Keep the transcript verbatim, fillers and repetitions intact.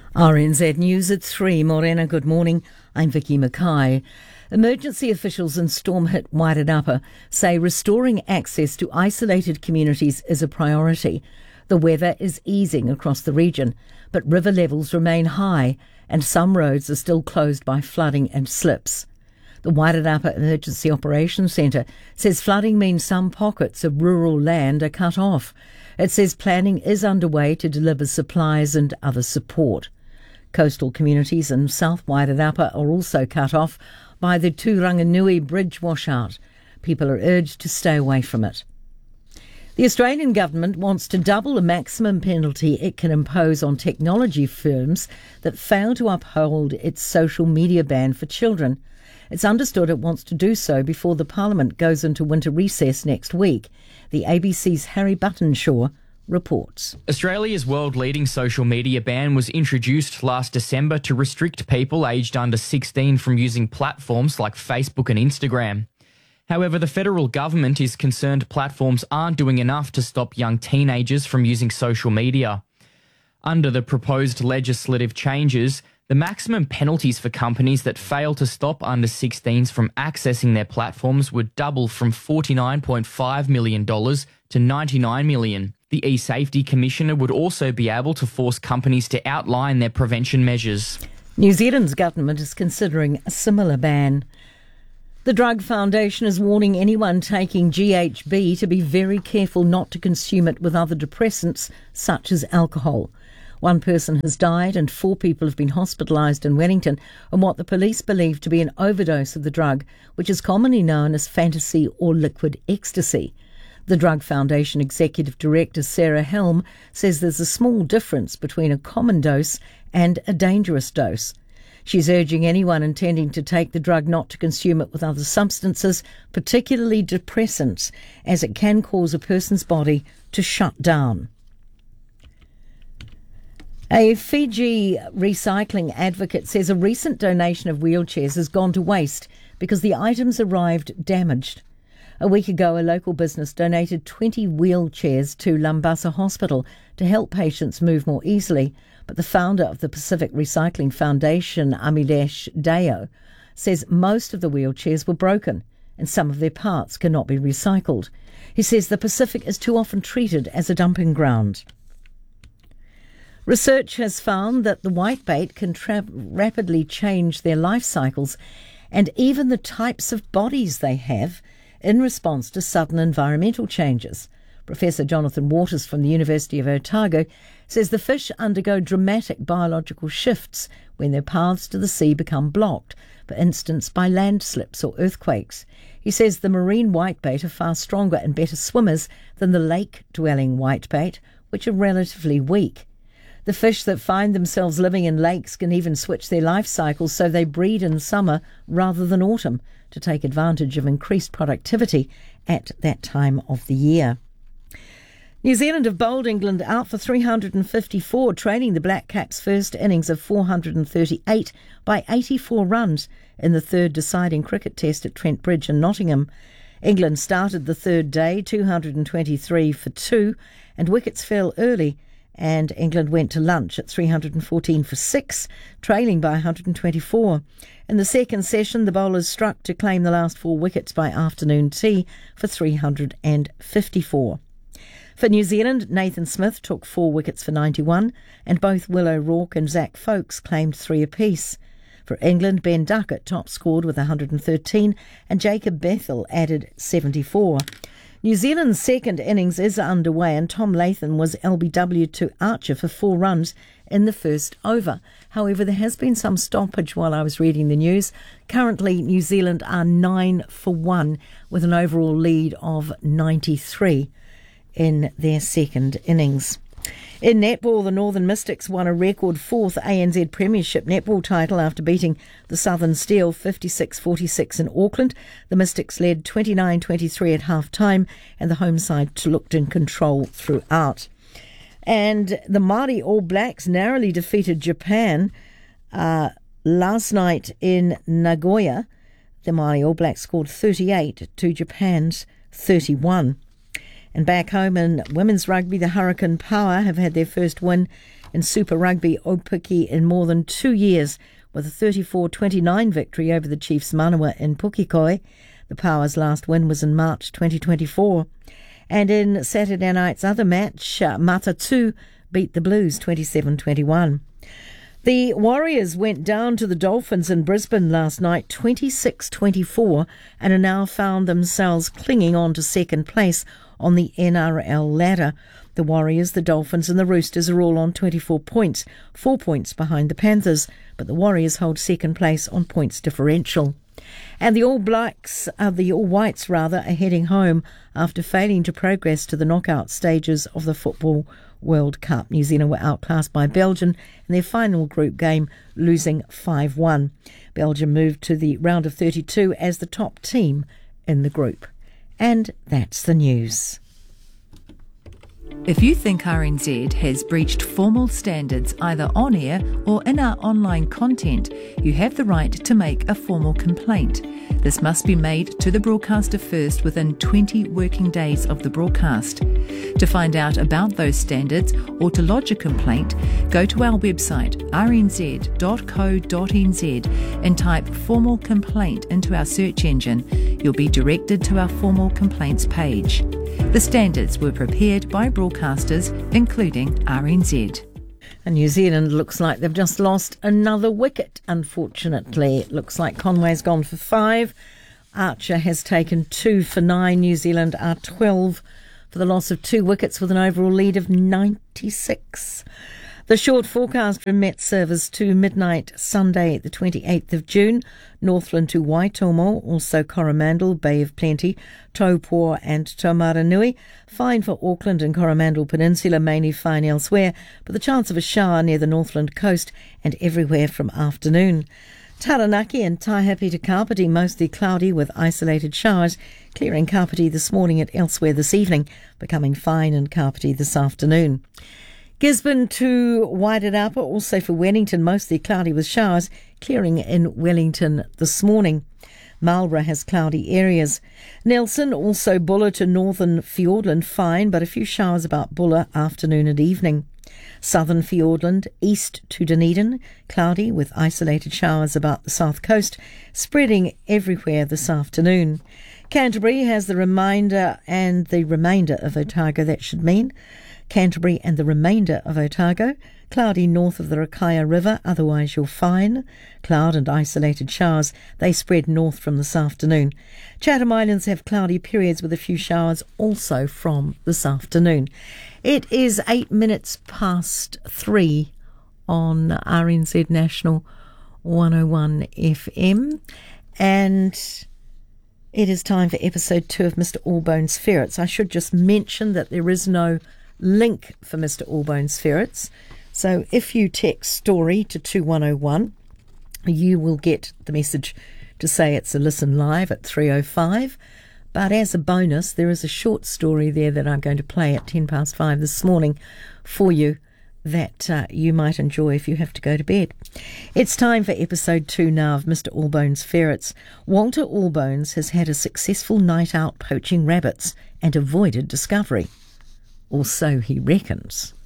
R N Z News at three. Morena, good morning. I'm Vicky Mackay. Emergency officials in storm-hit Wairarapa say restoring access to isolated communities is a priority. The weather is easing across the region, but river levels remain high and some roads are still closed by flooding and slips. The Wairarapa Emergency Operations Centre says flooding means some pockets of rural land are cut off. It says planning is underway to deliver supplies and other support. Coastal communities in South Wairarapa are also cut off by the Tūranganui Bridge washout. People are urged to stay away from it. The Australian government wants to double the maximum penalty it can impose on technology firms that fail to uphold its social media ban for children. It's understood it wants to do so before the Parliament goes into winter recess next week. The A B C's Harry Buttonshaw reports. Australia's world-leading social media ban was introduced last December to restrict people aged under sixteen from using platforms like Facebook and Instagram. However, the federal government is concerned platforms aren't doing enough to stop young teenagers from using social media. Under the proposed legislative changes, the maximum penalties for companies that fail to stop under sixteens from accessing their platforms would double from forty-nine point five million dollars to ninety-nine million dollars. The eSafety Commissioner would also be able to force companies to outline their prevention measures. New Zealand's government is considering a similar ban. The Drug Foundation is warning anyone taking G H B to be very careful not to consume it with other depressants, such as alcohol. One person has died and four people have been hospitalised in Wellington on what the police believe to be an overdose of the drug, which is commonly known as fantasy or liquid ecstasy. The Drug Foundation Executive Director Sarah Helm says there's a small difference between a common dose and a dangerous dose. She's urging anyone intending to take the drug not to consume it with other substances, particularly depressants, as it can cause a person's body to shut down. A Fiji recycling advocate says a recent donation of wheelchairs has gone to waste because the items arrived damaged. A week ago, a local business donated twenty wheelchairs to Lambasa Hospital to help patients move more easily, but the founder of the Pacific Recycling Foundation, Amilesh Deo, says most of the wheelchairs were broken and some of their parts cannot be recycled. He says the Pacific is too often treated as a dumping ground. Research has found that the whitebait can tra- rapidly change their life cycles and even the types of bodies they have in response to sudden environmental changes. Professor Jonathan Waters from the University of Otago says the fish undergo dramatic biological shifts when their paths to the sea become blocked, for instance by landslips or earthquakes. He says the marine whitebait are far stronger and better swimmers than the lake-dwelling whitebait, which are relatively weak. The fish that find themselves living in lakes can even switch their life cycles so they breed in summer rather than autumn to take advantage of increased productivity at that time of the year. New Zealand have bowled England out for three hundred fifty-four, trailing the Black Caps' first innings of four hundred thirty-eight by eighty-four runs in the third deciding cricket test at Trent Bridge in Nottingham. England started the third day two hundred twenty-three for two, and wickets fell early, and England went to lunch at three hundred fourteen for six, trailing by one hundred twenty-four. In the second session, the bowlers struck to claim the last four wickets by afternoon tea for three hundred fifty-four. For New Zealand, Nathan Smith took four wickets for ninety-one, and both Will O'Rourke and Zach Folkes claimed three apiece. For England, Ben Duckett top scored with one hundred thirteen, and Jacob Bethel added seventy-four. New Zealand's second innings is underway, and Tom Latham was L B W to Archer for four runs in the first over. However, there has been some stoppage while I was reading the news. Currently, New Zealand are nine for one with an overall lead of ninety-three in their second innings. In netball, the Northern Mystics won a record fourth A N Z Premiership netball title after beating the Southern Steel fifty-six forty-six in Auckland. The Mystics led twenty-nine twenty-three at half-time, and the home side looked in control throughout. And the Māori All Blacks narrowly defeated Japan uh, last night in Nagoya. The Māori All Blacks scored thirty-eight to Japan's thirty-one. And back home in women's rugby, the Hurricane Power have had their first win in Super Rugby, Opiki in more than two years with a thirty-four twenty-nine victory over the Chiefs Manawa in Pukekohe. The Power's last win was in March twenty twenty-four. And in Saturday night's other match, uh, Matatu beat the Blues twenty-seven twenty-one. The Warriors went down to the Dolphins in Brisbane last night twenty-six twenty-four and are now found themselves clinging on to second place on the N R L ladder. The Warriors, the Dolphins and the Roosters are all on twenty-four points, four points behind the Panthers, but the Warriors hold second place on points differential. And the All Blacks, uh, the All Whites rather, are heading home after failing to progress to the knockout stages of the Football World Cup. New Zealand were outclassed by Belgium in their final group game, losing five one. Belgium moved to the round of thirty-two as the top team in the group. And that's the news. If you think R N Z has breached formal standards either on air or in our online content, you have the right to make a formal complaint. This must be made to the broadcaster first within twenty working days of the broadcast. To find out about those standards or to lodge a complaint, go to our website r n z dot co dot n z and type formal complaint into our search engine. You'll be directed to our formal complaints page. The standards were prepared by broadcasters, including R N Z. And New Zealand looks like they've just lost another wicket, unfortunately. It looks like Conway's gone for five. Archer has taken two for nine. New Zealand are twelve for the loss of two wickets with an overall lead of ninety-six. The short forecast from Met Service to midnight Sunday the twenty-eighth of June. Northland to Waitomo, also Coromandel, Bay of Plenty, Taupō and Taumaranui. Fine for Auckland and Coromandel Peninsula, mainly fine elsewhere, but the chance of a shower near the Northland coast and everywhere from afternoon. Taranaki and Taihape to Kapiti, mostly cloudy with isolated showers, clearing Kapiti this morning and elsewhere this evening, becoming fine in Kapiti this afternoon. Gisborne to Wairarapa, also for Wellington, mostly cloudy with showers, clearing in Wellington this morning. Marlborough has cloudy areas. Nelson, also Buller to northern Fiordland, fine, but a few showers about Buller afternoon and evening. Southern Fiordland, east to Dunedin, cloudy with isolated showers about the south coast, spreading everywhere this afternoon. Canterbury has the remainder and the remainder of Otago, that should mean. Canterbury and the remainder of Otago, cloudy north of the Rakaia River, otherwise you're fine. Cloud and isolated showers, they spread north from this afternoon. Chatham Islands have cloudy periods with a few showers also from this afternoon. It is eight minutes past three on R N Z National one oh one F M, and it is time for episode two of Mister Allbones Ferrets. I should just mention that there is no link for Mister Allbones Ferrets. So if you text story to two one oh one, you will get the message to say it's a listen live at three oh five. But as a bonus, there is a short story there that I'm going to play at ten past five this morning for you that uh, you might enjoy if you have to go to bed. It's time for episode two now of Mister Allbones Ferrets. Walter Allbones has had a successful night out poaching rabbits and avoided discovery. Or so he reckons.